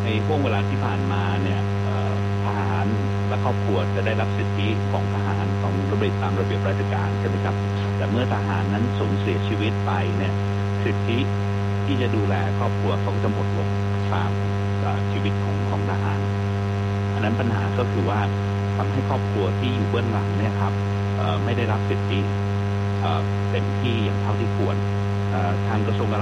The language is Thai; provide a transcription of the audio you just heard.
ห่วงเวลาที่ผ่านมาเนี่ยทหารและครอบครัวจะได้รับสิทธิของทหารของระเบียบตามระเบียบราชการใช่ไหมครับแต่เมื่อทหารนั้นสูญเสียชีวิตไปเนี่ยสิทธิที่จะดูแลครอบครัวเขาจะหมดลงตามชีวิตของทหารอันนั้นปัญหาก็คือว่าทำให้ครอบครัวที่อยู่เบื้องหลังเนี่ยครับไม่ได้รับสิทธิเต็มที่อย่างเท่าที่ควรทางกระทรวง